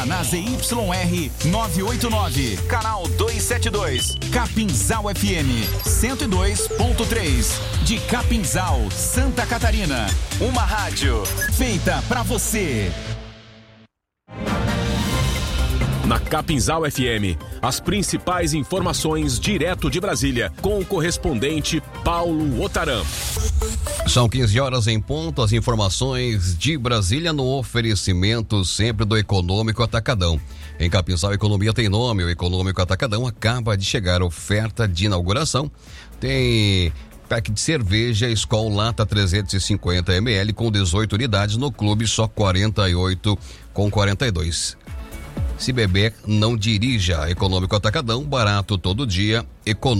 Na ZYR 989, canal 272, Capinzal FM 102.3, de Capinzal, Santa Catarina. Uma rádio feita pra você. Na Capinzal FM, as principais informações direto de Brasília, com o correspondente Paulo Otaram. São 15 horas em ponto, as informações de Brasília no oferecimento sempre do Econômico Atacadão. Em Capinzal, a economia tem nome, o Econômico Atacadão acaba de chegar a oferta de inauguração. Tem pack de cerveja Skol Lata 350 ml com 18 unidades, no clube só 48,42. Se beber, não dirija. Econômico Atacadão, barato todo dia, econômico.